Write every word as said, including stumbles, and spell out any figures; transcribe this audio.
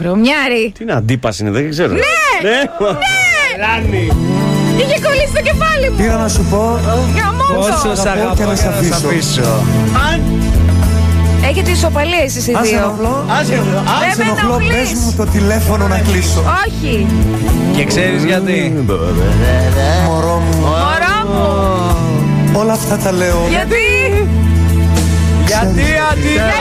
Βρωμιάρη. Τι είναι, αντίπαση είναι, δεν ξέρω. Ναι! Ναι! Ναι! Είχε κολλήσει το κεφάλι μου. Πήρα να σου πω Πόσο σ' αγαπώ και να σ' αφήσω. Έχετε ισοπαλία εσείς οι Αν σε δύο. ενοχλώ, Άσε, Δεν αν σε με ενοχλώ, ενοχλείς. πες μου το τηλέφωνο να κλείσω. Όχι. Και ξέρεις γιατί? Μωρό μου, Μωρό μου. όλα αυτά τα λέω. Γιατί. Γιατί αντί